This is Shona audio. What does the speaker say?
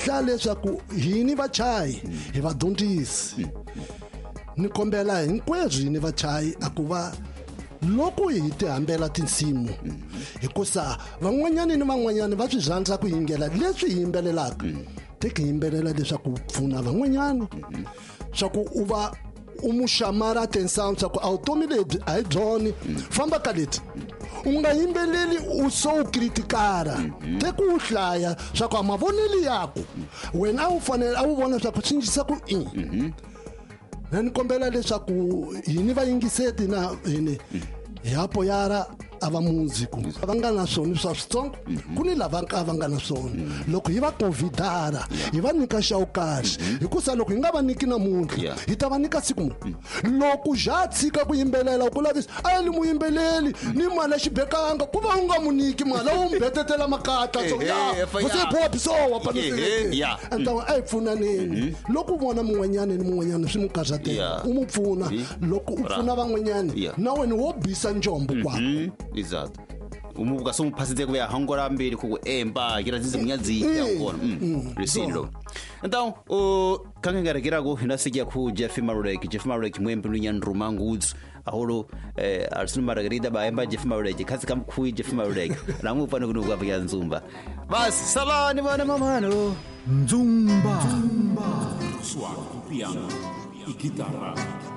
hla leswaku hini vachayi hi vadyondzisi ni kombela hinkwezwi ni vachayi a ku va loko hi tihambela tinsimu hikusa van'wanyani ni van'wanyani va swi rhandza ku yingela leswi hi yimbelelaka teki yimbelela leswaku pfuna van'wanyani swa ku u va u muxamara atenção swa ku a vutomi lebyi a hi byoni famba ka leti u nga yimbeleli u so u kritikara teku u hlaya swa ku a mavoneli yako wena a wu fanele a wu vona swa ku cinjisa ku ni kombela leswaku hini vayingiseti na hini hi apoyara a va muziku va nga na swona swa switsongo ku ni lava va nga na swona loko hi va covidara hi va nyika xawukaxi hikusa loko hi nga va niki namuntlha hi ta va nyika siku loko ja tshika ku yimbelela ku lavisa a ni muyimbeleli ni mali xibekanga ku va u nga muniki mali u mbetetela makatla so ya você pop so wa panisele anta ai pfunaneni loko vona mun'wanyana ni mun'wanyana swi mukazatela u mu pfuna loko u pfuna van'wanyana na wena wo bisa njombo kwako. Exato. Umuvuga so muphasitse kuya hangora mbere ku emba kira zizi munyazi yakona resilo. Então o kangengarekera go hinasikia ku Jeff Marek mwembe lunyandruma ngudzu aholo Arsene Margarida ba emba Jeff Marek kasi kam ku Jeff Marek namu pano kuno kwa vya nzumba bas salani bana mamano nzumba sua piano e guitarra